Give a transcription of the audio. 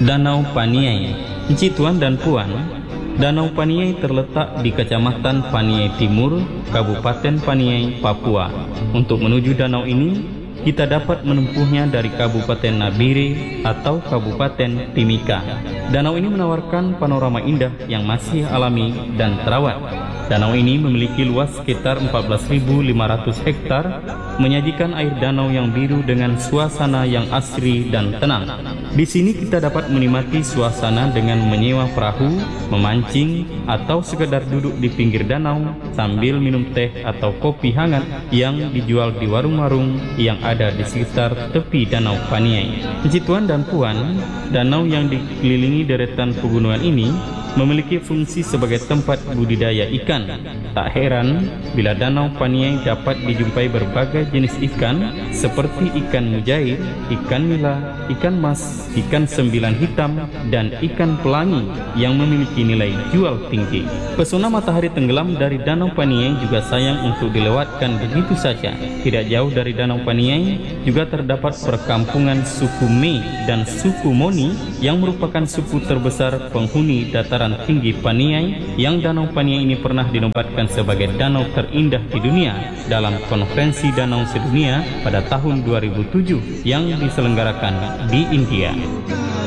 Danau Paniai. Tuan dan Puan, Danau Paniai terletak di Kecamatan Paniai Timur, Kabupaten Paniai, Papua. Untuk menuju danau ini, kita dapat menempuhnya dari Kabupaten Nabire atau Kabupaten Timika. Danau ini menawarkan panorama indah yang masih alami dan terawat. Danau ini memiliki luas sekitar 14.500 hektar, menyajikan air danau yang biru dengan suasana yang asri dan tenang. Di sini kita dapat menikmati suasana dengan menyewa perahu, memancing, atau sekedar duduk di pinggir danau sambil minum teh atau kopi hangat yang dijual di warung-warung yang ada di sekitar tepi Danau Paniai. Tuan dan Puan, danau yang dikelilingi deretan pegunungan ini memiliki fungsi sebagai tempat budidaya ikan. Tak heran bila Danau Paniai dapat dijumpai berbagai jenis ikan seperti ikan mujair, ikan nila, ikan mas, ikan sembilan hitam, dan ikan pelangi yang memiliki nilai jual tinggi. Pesona matahari tenggelam dari Danau Paniai juga sayang untuk dilewatkan begitu saja. Tidak jauh dari Danau Paniai juga terdapat perkampungan suku Me dan suku Moni yang merupakan suku terbesar penghuni dataran tinggi Paniai, yang Danau Paniai ini pernah dinobatkan sebagai danau terindah di dunia dalam konferensi danau sedunia pada tahun 2007 yang diselenggarakan di India.